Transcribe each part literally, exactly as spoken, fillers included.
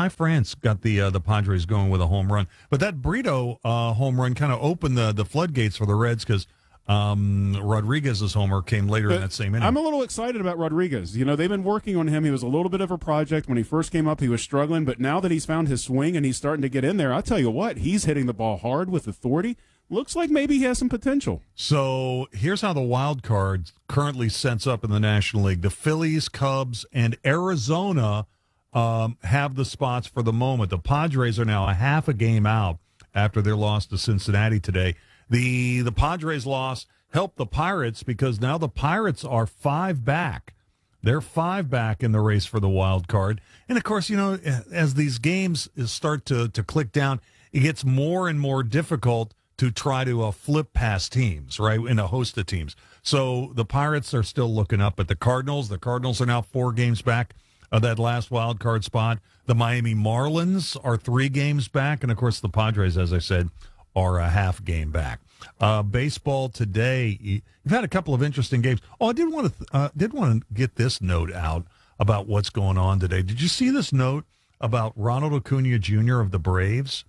Ty France got the uh, the Padres going with a home run. But that Brito uh, home run kind of opened the, the floodgates for the Reds because um, Rodriguez's homer came later but in that same inning. I'm a little excited about Rodriguez. You know, they've been working on him. He was a little bit of a project. When he first came up, he was struggling. But now that he's found his swing and he's starting to get in there, I'll tell you what, he's hitting the ball hard with authority. Looks like maybe he has some potential. So here's how the wild card currently sets up in the National League. The Phillies, Cubs, and Arizona um, have the spots for the moment. The Padres are now a half a game out after their loss to Cincinnati today. The, the Padres loss helped the Pirates because now the Pirates are five back. They're five back in the race for the wild card. And, of course, you know, as these games start to, to click down, it gets more and more difficult to try to uh, flip past teams, right, in a host of teams. So the Pirates are still looking up at the Cardinals. The Cardinals are now four games back of that last wild card spot. The Miami Marlins are three games back. And, of course, the Padres, as I said, are a half game back. Uh, baseball today, you've had a couple of interesting games. Oh, I did want to uh, did want to get this note out about what's going on today. Did you see this note about Ronald Acuna Junior of the Braves?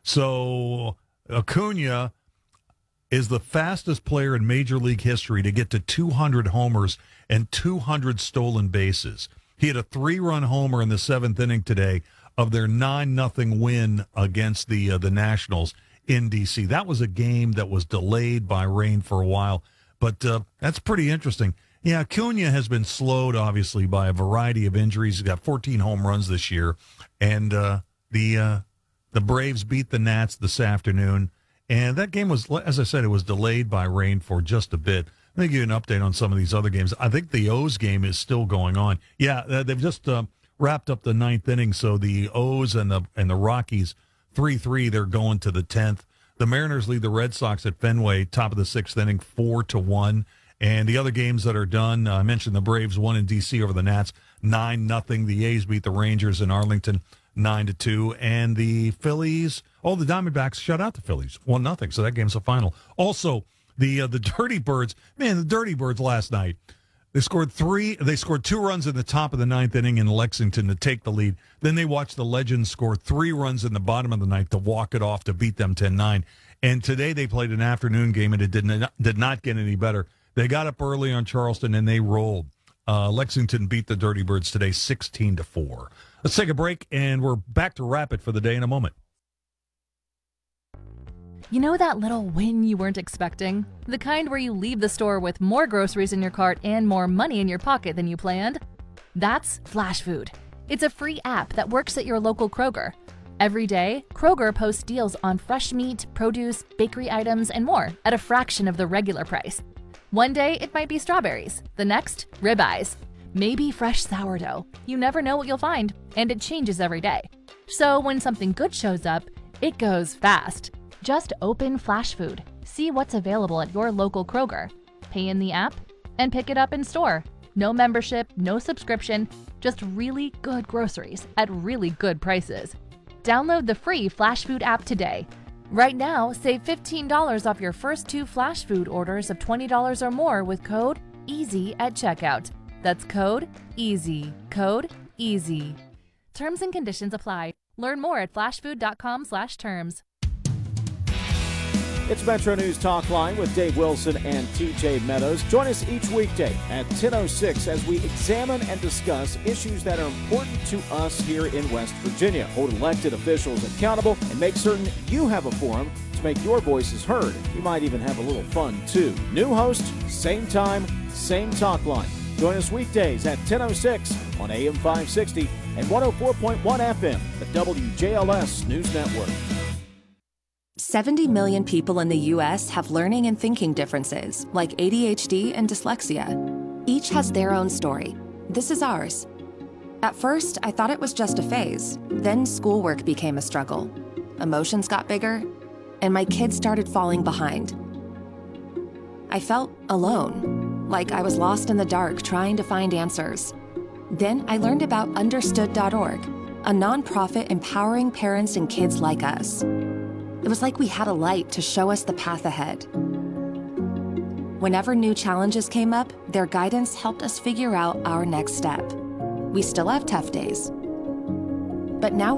So Acuna is the fastest player in Major League history to get to two hundred homers and two hundred stolen bases. He had a three-run homer in the seventh inning today of their nine nothing win against the uh, the Nationals in D C. That was a game that was delayed by rain for a while, but uh, that's pretty interesting. Yeah, Acuna has been slowed, obviously, by a variety of injuries. He's got fourteen home runs this year, and uh, the uh, the Braves beat the Nats this afternoon, and that game was, as I said, it was delayed by rain for just a bit. Let me give you an update on some of these other games. I think the O's game is still going on. Yeah, they've just uh, wrapped up the ninth inning, so the O's and the and the Rockies, three three, they're going to the tenth. The Mariners lead the Red Sox at Fenway, top of the sixth inning, four to one. And the other games that are done, uh, I mentioned the Braves won in D C over the Nats, nine nothing. The A's beat the Rangers in Arlington, nine to two. And the Phillies, oh, the Diamondbacks shut out the Phillies, one nothing. So that game's a final. Also, the uh, the Dirty Birds, man, the Dirty Birds last night, they scored three. They scored two runs in the top of the ninth inning in Lexington to take the lead. Then they watched the Legends score three runs in the bottom of the ninth to walk it off to beat them ten nine. And today they played an afternoon game, and it did not, did not get any better. They got up early on Charleston, and they rolled. Uh, Lexington beat the Dirty Birds today sixteen to four. Let's take a break, and we're back to Rapid for the day in a moment. You know that little win you weren't expecting? The kind where you leave the store with more groceries in your cart and more money in your pocket than you planned? That's Flash Food. It's a free app that works at your local Kroger. Every day, Kroger posts deals on fresh meat, produce, bakery items, and more at a fraction of the regular price. One day, it might be strawberries. The next, ribeyes. Maybe fresh sourdough. You never know what you'll find, and it changes every day. So when something good shows up, it goes fast. Just open Flash Food, see what's available at your local Kroger, pay in the app, and pick it up in store. No membership, no subscription, just really good groceries at really good prices. Download the free Flash Food app today. Right now, save fifteen dollars off your first two Flash Food orders of twenty dollars or more with code EASY at checkout. That's code EASY. Code EASY. Terms and conditions apply. Learn more at flashfood.com slash terms. It's Metro News Talk Line with Dave Wilson and T J Meadows. Join us each weekday at ten oh six as we examine and discuss issues that are important to us here in West Virginia. Hold elected officials accountable and make certain you have a forum to make your voices heard. You might even have a little fun, too. New host, same time, same talk line. Join us weekdays at ten oh six on A M five sixty and one oh four point one F M, the W J L S News Network. seventy million people in the U S have learning and thinking differences, like A D H D and dyslexia. Each has their own story. This is ours. At first, I thought it was just a phase. Then schoolwork became a struggle. Emotions got bigger, and my kids started falling behind. I felt alone, like I was lost in the dark trying to find answers. Then I learned about understood dot org, a nonprofit empowering parents and kids like us. It was like we had a light to show us the path ahead. Whenever new challenges came up, their guidance helped us figure out our next step. We still have tough days, but now